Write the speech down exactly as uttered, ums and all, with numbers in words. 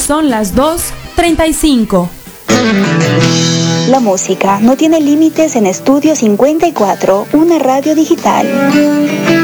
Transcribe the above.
son las dos treinta y cinco. La música no tiene límites en Estudio cincuenta y cuatro, una radio digital.